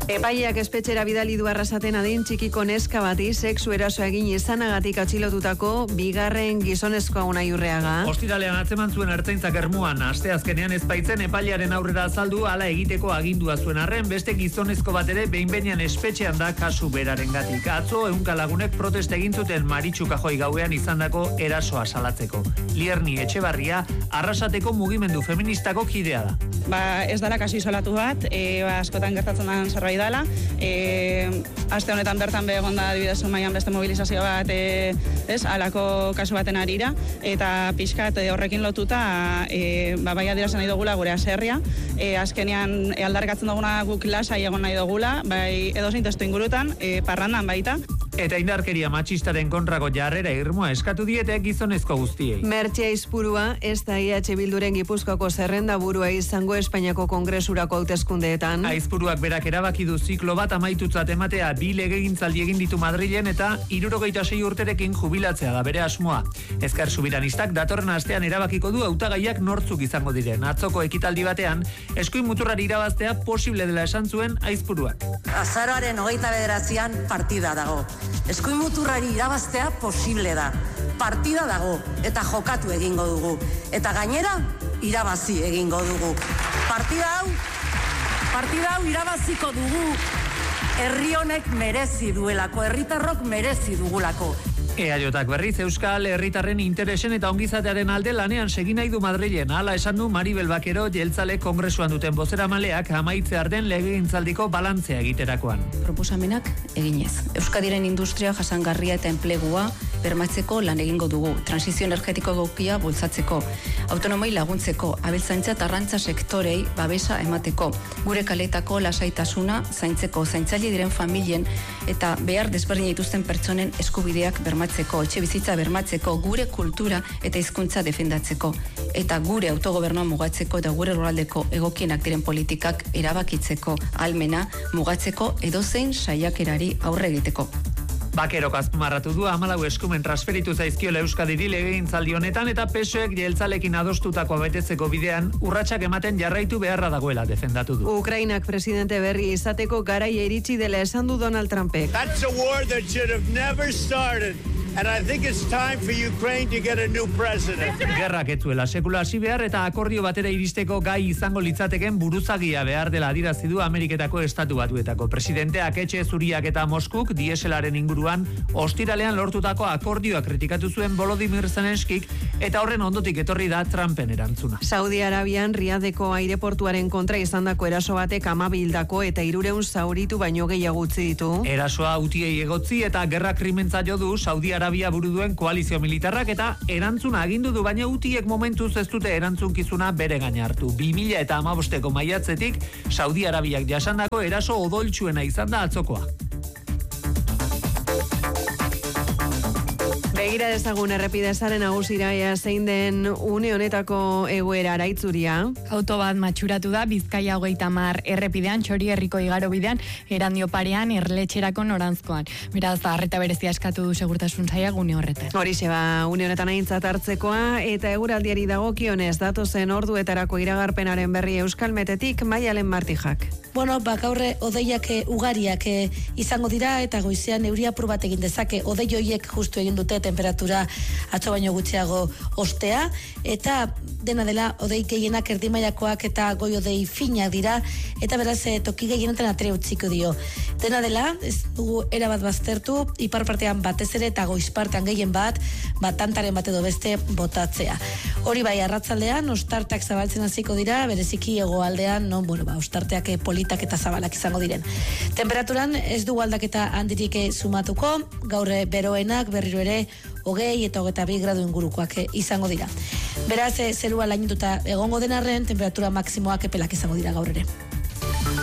Epaileak espetxera bidali du Arrasaten adin txikiko neska bati sexu eraso egin izanagatik atxilotutako bigarren gizonezkoa Unai Urreaga. Ostiralean atzeman zuen ertzaintzak Ermuan, asteazkenean ezbaitzen epailearen aurrera azaldu hala egiteko agindua zuen arren, beste gizonezko bat ere behin-behinean espetxean da kasu berarengatik. Atzo ehunka lagunek protesta egin zuten Maritxu Kajoi gauean izandako erasoa salatzeko. Lierni Etxebarria Arrasateko mugimendu feministako kidea da. Ez dela kasu isolatu bat, askotan gertatzen den zerbait dela. Aste honetan bertan egon da adibidez Zumaian beste mobilizazio bat, halako kasu baten arira, eta pixkat horrekin lotuta bai adierazten nahi dugula gure haserrea, azkenean aldarrikatzen duguna guk lasai egon nahi dugula, bai edozein testu ingurutan, parrandan baita. Eta indarkeria matxistaren kontrako jarrera irmoa eskatu diete gizonezko guztiei. Mertxe Aizpurua ez da IH Bilduren Gipuzkoako zerrendaburua izango Espainiako Kongresurako hauteskundeetan. Aizpuruak berak erabaki du ziklo bat amaitutzat ematea, 2 legegintzaldi egin ditu Madrilen eta 76 urterekin jubilatzea da bere asmoa. Ezker Subiranistak datorren astean erabakiko du hautagaiak nortzuk izango diren. Atzoko ekitaldi batean, eskuin muturrari irabaztea posible dela esan zuen Aizpuruak. Azaroaren 29an partida dago. Eskuin muturrari irabaztea posible da. Partida dago eta jokatu egingo dugu. Eta gainera, irabazi egingo dugu. Partida hau irabaziko dugu. Herri honek merezi duelako, herritarrok merezi dugulako. EAJak berriz Euskal herritarren interesen eta ongizatearen alde lanean segin nahi du Madrilen. Hala esan du Maribel Bakero jeltzale kongresuan duten bozeramaleak amaitzear den legegintzaldiko balantzea egiterakoan. Proposamenak eginez. Euskadiren industria jasangarria eta enplegua bermatzeko lan egingo dugu. Transizio energetiko egokia bultzatzeko. Autonomoi laguntzeko, abeltzaintza eta arrantza sektorei babesa emateko. Gure kaleetako lasaitasuna zaintzeko, zaintzaile diren familien eta behar desberdin dituzten pertsonen eskubideak bermatzeko, etxe bizitza bermatzeko, gure kultura eta hizkuntza defendatzeko, eta gure autogobernua mugatzeko eta gure lurraldeko egokienak diren politikak erabakitzeko, ahalmena mugatzeko edozein saiakerari aurre egiteko. Bakerok azpimarratu du 14 eskumen transferitu zaizkiola Euskadiri legegintzaldi honetan eta PSOEk jeltzalekin adostutakoa betetzeko bidean urratsak ematen jarraitu beharra dagoela defendatu du. Ukrainak presidente berri izateko garaia iritsi dela esan du Donald Trumpek. That's a war that should have never started. And I think it's time for Ukraine to get a new president. Gerrak ez zuela sekula hasi behar eta akordio batera iristeko gai izango litzateken buruzagia behar dela adierazi du Ameriketako Estatu Batuetako presidenteak. Etxe Zuriak eta Moskuk dieselaren inguruan ostiralean lortutako akordioa kritikatu zuen Volodymyr Zelenskik eta horren ondotik etorri da Trumpen erantzuna. Saudi Arabian Riadeko aireportuaren kontra izandako eraso batek 12 hildako eta 300 zauritu baino gehiago utzi ditu. Erasoa hutiei egotzi eta gerra krimentza jo du Saudi Arabia buru duen koalizio militarrak eta erantzuna agindu du, baina hutiek momentuz ez dute erantzunkizuna bere gain hartu. 2015ko maiatzetik Saudi Arabiak jasandako eraso odoltsuena izan da atzokoa. Begira dezagun errepide sare nagusira ea zein den une honetako egoera Araitzuria. Auto bat matxuratu da Bizkaia 30 errepidean Txorierriko igaro bidean Erandio parean Erletxerako noranzkoan. Beraz, arreta berezia eskatu du segurtasun sailak une horretan. Horixe une honetan aintzat hartzekoa eta eguraldiari dagokionez datozen orduetarako iragarpenaren berri Euskalmetetik Maialen Martijak. Gaurre odeiak ugariak izango dira eta goizean euria apur bat egin dezake. Odei horiek justu egin dute temperatura atzo baino gutxiago ostea eta dena dela odei gehienak erdimailakoak eta goi odei fina dira eta beraz toki gehienetan atre utziko dio. Dena dela ez dugu erabat baztertu ipar partean batez ere eta goiz partean gehien bat tantaren bat edo beste botatzea. Hori bai arratsaldean ostarteak zabaltzen hasiko dira bereziki hegoaldean ostarteak politak eta zabalak izango diren. Temperaturan ez dugu aldaketa handirik sumatuko, gaur beroenak berriro ere 20 eta 22 gradu ingurukoak izango dira. Beraz, zerua lainotuta egongo den arren, temperatura maksimoak epelak izango dira gaur ere.